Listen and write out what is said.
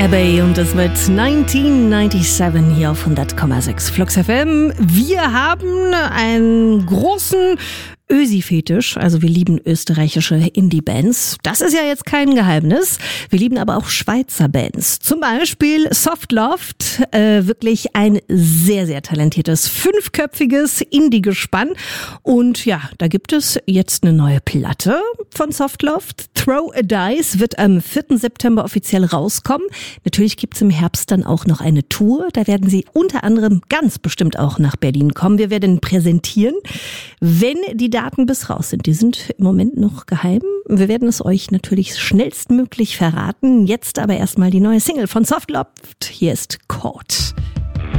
Abbey und das wird 1997 hier auf 100,6 Flux FM. Wir haben einen großen Ösi-Fetisch, also wir lieben österreichische Indie-Bands. Das ist ja jetzt kein Geheimnis. Wir lieben aber auch Schweizer Bands. Zum Beispiel Softloft, wirklich ein sehr, sehr talentiertes, 5-köpfiges Indie-Gespann. Und ja, da gibt es jetzt eine neue Platte von Softloft. Throw a Dice wird am 4. September offiziell rauskommen. Natürlich gibt's im Herbst dann auch noch eine Tour. Da werden sie unter anderem ganz bestimmt auch nach Berlin kommen. Wir werden präsentieren, wenn die Daten bis raus sind. Die sind im Moment noch geheim. Wir werden es euch natürlich schnellstmöglich verraten. Jetzt aber erstmal die neue Single von Softloft. Hier ist Caught.